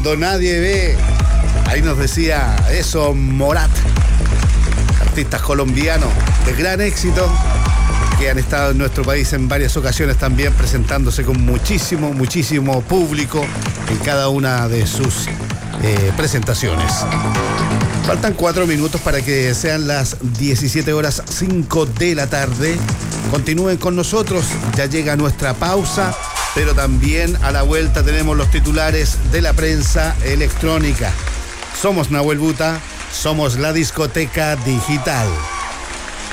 cuando nadie ve. Ahí nos decía eso Morat, artistas colombianos de gran éxito que han estado en nuestro país en varias ocasiones también presentándose con muchísimo público en cada una de sus presentaciones. Faltan 4 minutos para que sean las 17:05 de la tarde. Continúen con nosotros, ya llega nuestra pausa, pero también a la vuelta tenemos los titulares de la prensa electrónica. Somos Nahuel Buta, somos la discoteca digital.